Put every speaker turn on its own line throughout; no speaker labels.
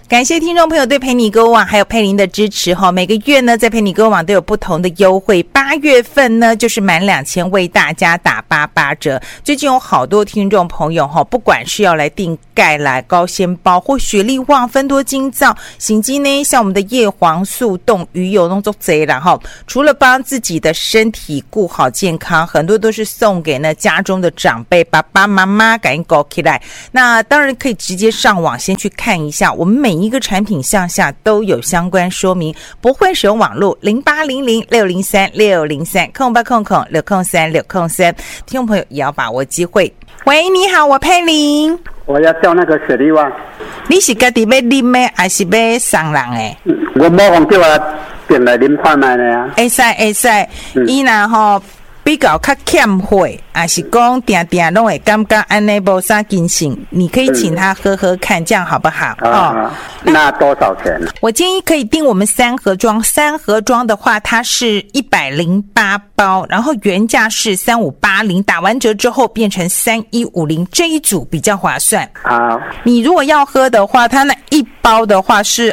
感谢听众朋友对陪你购物网还有佩林的支持哈。每个月呢，在陪你购物网都有不同的优惠。8月份呢，就是满2000为大家打88折。最近有好多听众朋友哈，不管是要来订钙来高纤包或雪力旺芬多精皂，甚至呢像我们的叶黄素冻鱼油弄做贼了哈。除了帮自己的身体顾好健康，很多都是送给呢家中的长辈，爸爸妈妈赶紧搞起来。那当然可以直接上网先去看一下，我们每一个产品项下都有相关说明，不会使用网络0800603603空8空空603，听众朋友也要把握机会。喂，你好，我佩玲。
我要叫那个雪力旺。
你是自己要啉的还是要送人的？
我没讲叫我点来啉看卖的啊。
会使，伊若吼比较较欠会，还是讲定定拢会感觉安尼无啥精神，你可以请他喝喝看，这样好不好？
那多少钱？
我建议可以订我们3盒装，3盒装的话，它是108包，然后原价是3580，打完折之后变成3150，这一组比较划算。
好，
你如果要喝的话，它那一包的话是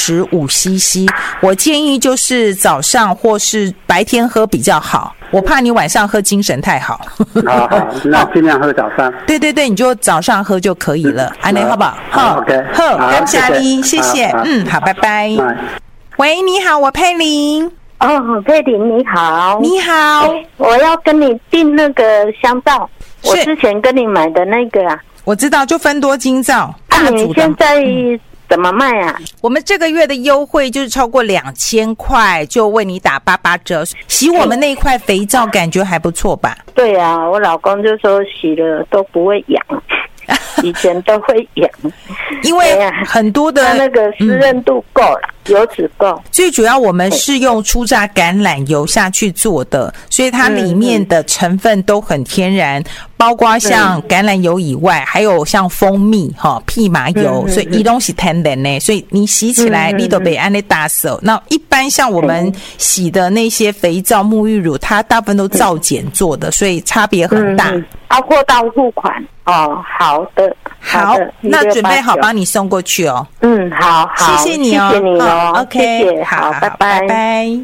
25cc， 我建议就是早上或是白天喝比较好。我怕你晚上喝精神太好。
好，那尽量喝早上。
对，你就早上喝就可以了，安尼好不好？
好 ，OK，
好，感谢你，谢谢。好，拜拜。喂，你好，我佩玲。
佩玲你好。
你好，
我要跟你订那个香皂，我之前跟你买的那个啊。
我知道，就芬多精皂。
你现在怎么卖啊？
我们这个月的优惠就是超过2000块就为你打88折。洗我们那一块肥皂感觉还不错吧？
对啊，我老公就说洗了都不会痒，以前都会痒，
因为很多的
那个湿润度够了，油脂够。
最主要我们是用初榨橄榄油下去做的，所以它里面的成分都很天然，包括像橄榄油以外，还有像蜂蜜蓖麻油，所以一东西天然呢，所以你洗起来你都被按那打手。那一般像我们洗的那些肥皂、沐浴乳，它大部分都皂碱做的，所以差别很大。
包括到付款哦。好的，
好，那准备好帮你送过去哦。
好，
谢谢你哦。
谢谢你哦。
OK，
谢谢，好，拜拜，
拜拜。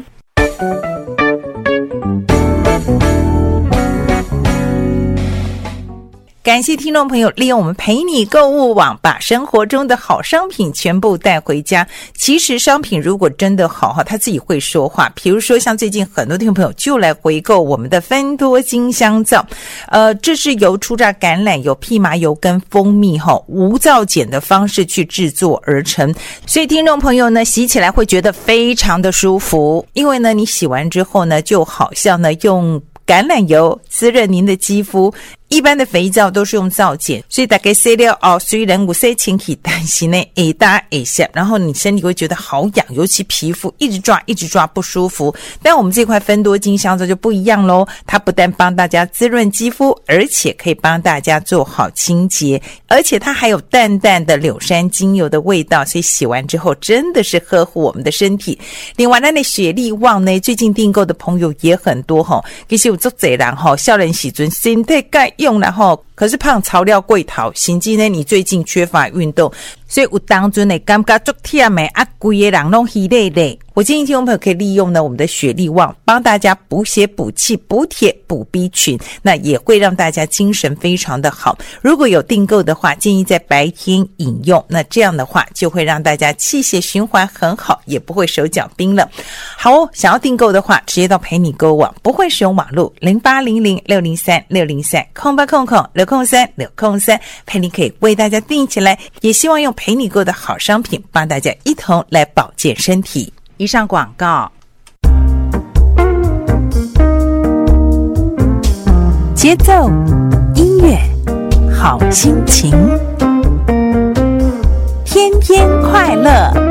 感谢听众朋友利用我们陪你购物网把生活中的好商品全部带回家。其实商品如果真的好它自己会说话。比如说像最近很多听众朋友就来回购我们的芬多精香皂，这是由初榨橄榄油、蓖麻油跟蜂蜜无皂碱的方式去制作而成，所以听众朋友呢洗起来会觉得非常的舒服，因为呢你洗完之后呢就好像呢用橄榄油滋润您的肌肤。一般的肥皂都是用皂碱，所以大概洗了虽然有些清气，但是呢会大会下，然后你身体会觉得好痒，尤其皮肤一直抓不舒服。但我们这块芬多精香皂就不一样咯，它不但帮大家滋润肌肤，而且可以帮大家做好清洁，而且它还有淡淡的柳杉精油的味道，所以洗完之后真的是呵护我们的身体。另外那雪力旺呢，最近订购的朋友也很多其实有很多人少年时阵身体该用，然后可是胖草料贵淘，甚至呢你最近缺乏运动，所以有当中呢感觉足忝的贵的人拢稀累累。我建议听众朋友可以利用呢我们的雪力旺帮大家补血补气补铁补 B 群，那也会让大家精神非常的好。如果有订购的话，建议在白天饮用，那这样的话就会让大家气血循环很好，也不会手脚冰冷。好想要订购的话，直接到陪你购物网，不会使用网络0800603603空8空空603，陪你可以为大家订起来，也希望用陪你购的好商品帮大家一同来保健身体。以上广告。节奏、音乐、好心情，天天快乐。